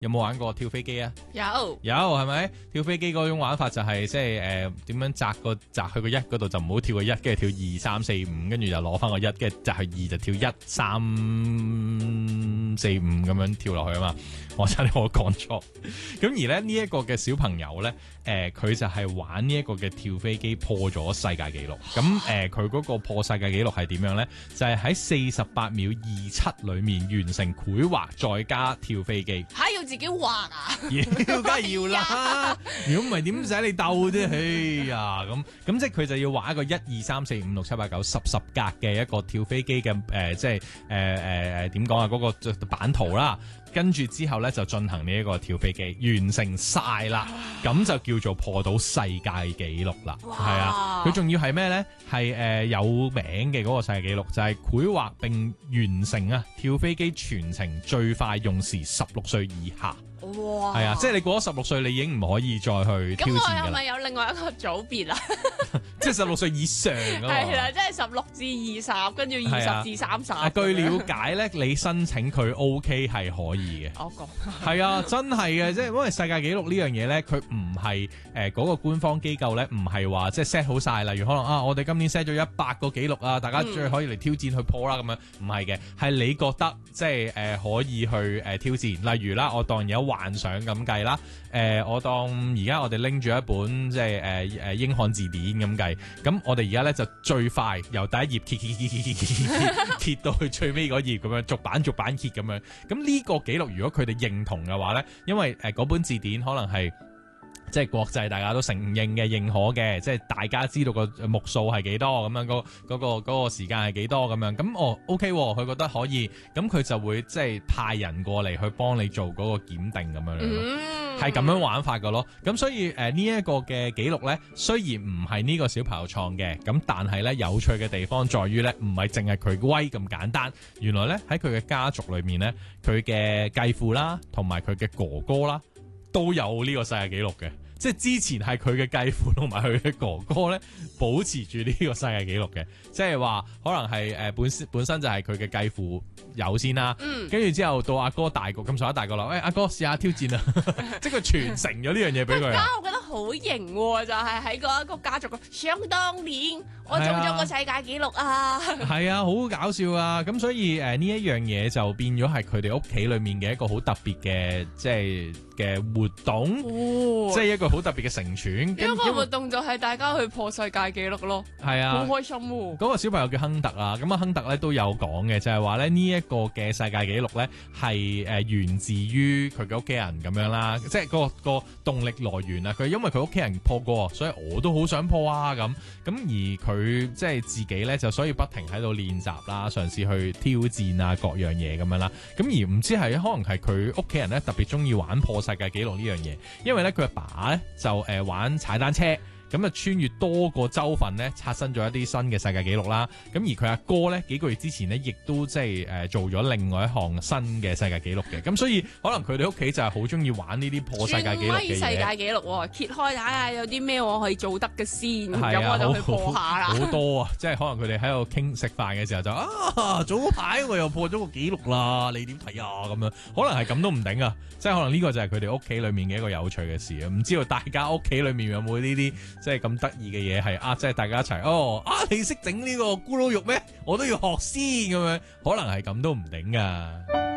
有冇玩過跳飛機啊？ 有有係咪？跳飛機嗰種玩法就係即係點樣擲去個一嗰度就唔好跳個一，跟住跳2、3、4、5，跟住就攞翻個一，跟住擲去2就跳1、3、4、5咁樣跳落去啊嘛！我差啲我講錯。咁而咧呢一個嘅小朋友咧，佢就係玩呢一個嘅跳飛機破咗世界紀錄。咁佢嗰個破世界紀錄係點樣咧？就係喺48秒27裏面完成繪畫再加跳飛機。 要自己畫啊？ 要，梗係要啦。如果唔係點使你鬥啫？哎呀，咁即係佢就要畫一個1、2、3、4、5、6、7、8、9、10格嘅一個跳飛機嘅即係點講啊？嗰個版圖啦。跟住之後咧就進行呢一個跳飛機，完成晒啦，咁就叫做破到世界紀錄啦。係啊，佢仲要係咩咧？係有名嘅嗰個世界紀錄，就係繪畫並完成啊跳飛機全程最快用時16歲以下。 哇！ 係啊，即係你過咗16歲，你已經唔可以再去挑戰㗎啦。 咁我係咪有另外一個組別啊？ 即係16歲以上啊嘛。 係啦，即係16至20，跟住20至30。 據了解咧，你申請佢 OK 係可以嘅。 我講係啊，真係嘅，即係因為世界紀錄呢樣嘢咧，佢唔係嗰個官方機構咧，唔係話即係 set 好晒，例如可能我哋今年 set 咗100個紀錄啊，大家最可以嚟挑戰去破啦咁樣，唔係嘅，係你覺得即係可以去挑戰。例如啦，我當有幻想咁計啦，我當而家我哋拎住一本即係英漢字典咁計，咁我哋而家咧就最快由第一頁揭到去最尾嗰頁咁樣，逐版揭咁樣。咁呢個紀錄如果佢哋認同嘅話咧，因為嗰本字典可能係即係國際大家都承認嘅、認可嘅，即係大家知道個目數係幾多咁樣，嗰個時間係幾多咁樣，咁OK，佢覺得可以，咁佢就會即係派人過嚟去幫你做嗰個檢定咁樣咯，係咁樣玩法噶咯。咁所以呢一個嘅紀錄咧，雖然唔係呢個小朋友創嘅，咁但係咧有趣嘅地方在於咧，唔係淨係佢威咁簡單，原來咧喺佢嘅家族裏面咧，佢嘅繼父啦，同埋佢嘅哥哥啦，都有呢個世界紀錄嘅。即係之前係佢嘅繼父同埋佢嘅哥哥咧，保持住呢個世界紀錄嘅，即係話可能係本身就係佢嘅繼父有先啦，跟住之後到阿哥大個咁上下大個啦，阿哥試下挑戰啊，即係佢傳承咗呢樣嘢俾佢啊！ 我覺得好型喎，就係喺嗰一個家族嘅想當年，我做咗個世界紀錄啊！ 係啊，好搞笑啊！咁所以呢一樣嘢就變咗係佢哋屋企裏面嘅一個好特別嘅即係嘅活動，即係一個好特別嘅成全。 呢個活動就係大家去破世界紀錄咯。 係啊， 好開心喎！ 嗰個小朋友叫亨特啊，咁啊亨特咧都有講嘅，就係話咧呢一個嘅世界紀錄咧係源自於佢嘅屋企人咁樣啦，即係個動力來源啊。佢因為佢屋企人破過，所以我都好想破啊咁而佢即係自己咧就所以不停喺度練習啦，嘗試去挑戰啊各樣嘢咁樣啦。咁而唔知係可能係佢屋企人咧特別中意玩破世界紀錄呢樣嘢，因為咧佢阿爸咧就玩踩單車。咁啊，穿越多個州份咧，刷新咗一啲新嘅世界紀錄啦。咁而佢阿哥咧，幾個月之前咧，亦都即係做咗另外一項新嘅世界紀錄嘅。咁所以可能佢哋屋企就係好中意玩呢啲破世界紀錄嘅嘢。世界紀錄喎， 揭開睇下有啲咩我可以做得嘅先， 咁我就去破下啦。 好多啊，即係可能佢哋喺度傾食飯嘅時候就早排我又破咗個紀錄啦，你點睇啊？咁樣可能係咁都唔定啊，即係可能呢個就係佢哋屋企裏面嘅一個有趣嘅事啊。唔知道大家屋企裏面有冇呢啲？即係咁得意嘅嘢係即係大家一齊你識整呢個咕嚕肉咩？我都要學先咁樣，可能係咁都唔頂噶。